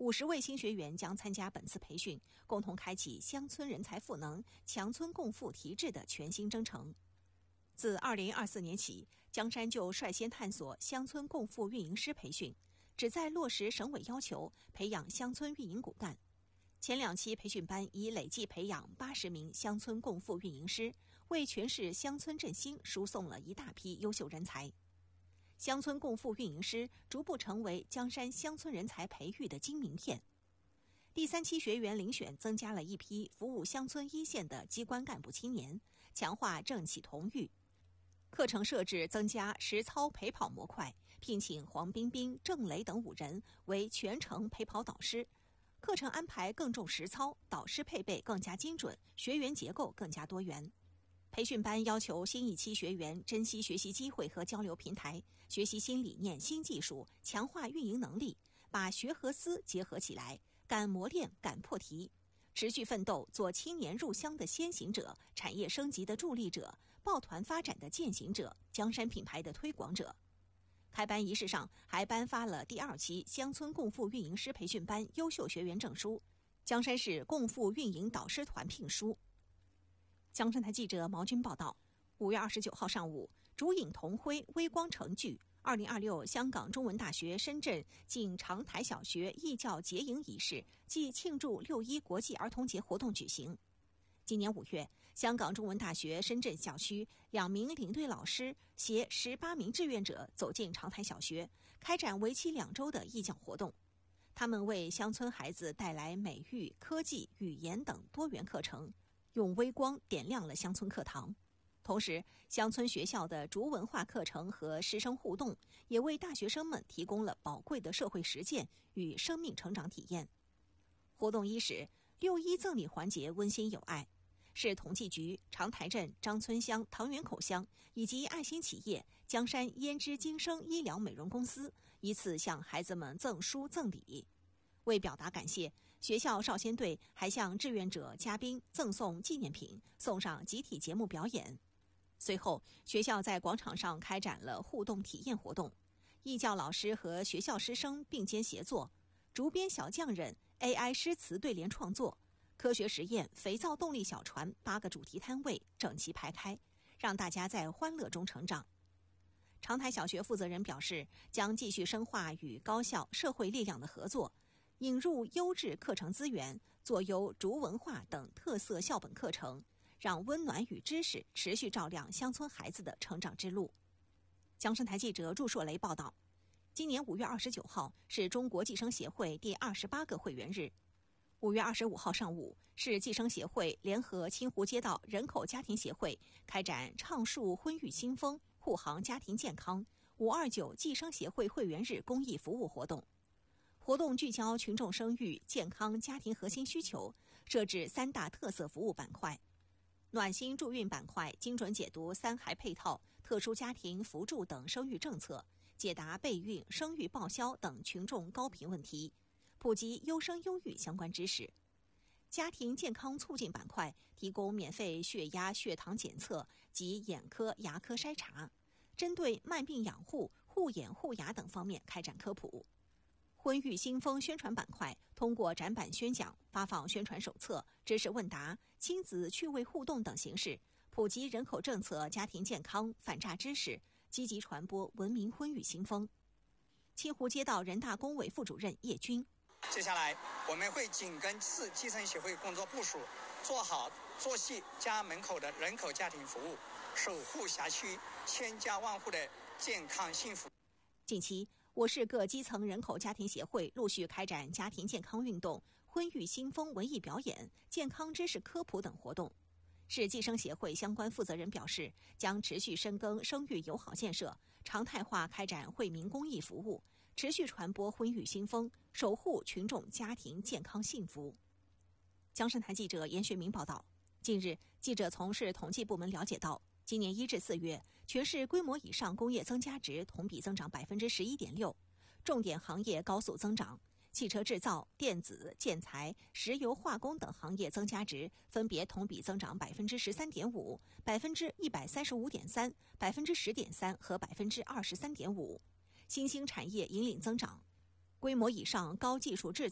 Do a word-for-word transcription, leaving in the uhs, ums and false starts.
五十位新学员将参加本次培训，共同开启乡村人才赋能、强村共富提质的全新征程。自二零二四年起，江山就率先探索乡村共富运营师培训，旨在落实省委要求，培养乡村运营骨干。前两期培训班已累计培养八十名乡村共富运营师，为全市乡村振兴输送了一大批优秀人才。乡村共富运营师逐步成为江山乡村人才培育的金名片。第三期学员遴选增加了一批服务乡村一线的机关干部青年，强化政企同育。课程设置增加实操陪跑模块，聘请黄冰冰、郑雷等五人为全程陪跑导师。课程安排更重实操，导师配备更加精准，学员结构更加多元。培训班要求新一期学员珍惜学习机会和交流平台，学习新理念、新技术，强化运营能力，把学和思结合起来，敢磨练、敢破题，持续奋斗，做青年入乡的先行者，产业升级的助力者，抱团发展的践行者，江山品牌的推广者。开班仪式上还颁发了第二期乡村共富运营师培训班优秀学员证书、江山市共富运营导师团聘书。江山台记者毛军报道，五月二十九号上午，烛影同辉，微光成炬。二零二六香港中文大学深圳暨长台小学义教结营仪式暨庆祝六一国际儿童节活动举行。今年五月，香港中文大学深圳校区两名领队老师携十八名志愿者走进长台小学，开展为期两周的义教活动。他们为乡村孩子带来美育、科技、语言等多元课程，用微光点亮了乡村课堂。同时，乡村学校的竹文化课程和师生互动，也为大学生们提供了宝贵的社会实践与生命成长体验。活动伊始，六一赠礼环节温馨有爱，市统计局、长台镇、张村乡、唐园口乡以及爱心企业江山胭脂今生医疗美容公司依次向孩子们赠书赠礼。为表达感谢，学校少先队还向志愿者、嘉宾赠送纪念品，送上集体节目表演。随后，学校在广场上开展了互动体验活动，义教老师和学校师生并肩协作，竹编小匠人 A I 诗词对联创作，科学实验肥皂动力小船八个主题摊位整齐排开，让大家在欢乐中成长。长台小学负责人表示，将继续深化与高校、社会力量的合作，引入优质课程资源，做优竹文化等特色校本课程，让温暖与知识持续照亮乡村孩子的成长之路。江山台记者祝硕雷报道，今年五月二十九号是中国计生协会第二十八个会员日。五月二十五号上午，市计生协会联合清湖街道人口家庭协会开展倡树婚育新风，护航家庭健康五二九计生协会会员日公益服务活动。活动聚焦群众生育、健康、家庭核心需求，设置三大特色服务板块。暖心助孕板块精准解读三孩配套、特殊家庭扶助等生育政策，解答备孕、生育报销等群众高频问题，普及优生优育相关知识。家庭健康促进板块提供免费血压、血糖检测及眼科、牙科筛查，针对慢病养护、护眼护牙等方面开展科普。婚育新风宣传板块通过展板宣讲、发放宣传手册、知识问答、亲子趣味互动等形式，普及人口政策、家庭健康、反诈知识，积极传播文明婚育新风。清湖街道人大工委副主任叶军， 接下来我们会紧跟市计生协会工作部署，做好做细家门口的人口家庭服务，守护辖区千家万户的健康幸福。 近期，我市各基层人口家庭协会陆续开展家庭健康运动、婚育新风文艺表演、健康知识科普等活动。市计生协会相关负责人表示，将持续深耕生育友好建设，常态化开展惠民公益服务，持续传播婚育新风，守护群众家庭健康幸福。江山台记者严学明报道，近日，记者从市统计部门了解到，今年一至四月，全市规模以上工业增加值同比增长百分之十一点六，重点行业高速增长，汽车制造、电子、建材、石油化工等行业增加值分别同比增长百分之十三点五、百分之一百三十五点三、百分之十点三和百分之二十三点五，新兴产业引领增长，规模以上高技术制